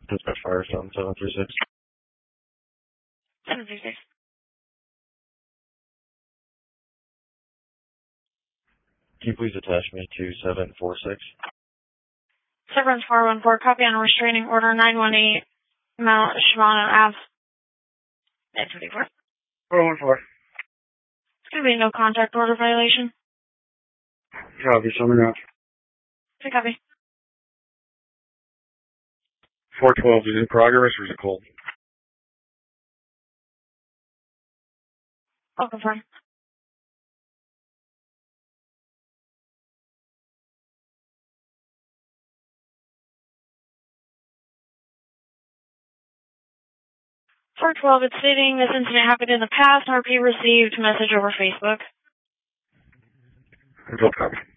Dispatch Firestone 736. 736. Can you please attach me to 746? Severance 414, copy on a restraining order 918 Mount Shimano Ave. 924. 414. It's going to be no contact order violation. Copy, summing out. Okay, copy. 412 is in progress or is it cold? I'll confirm. For 12, it's stating this incident happened in the past. RP received message over Facebook. Control copy.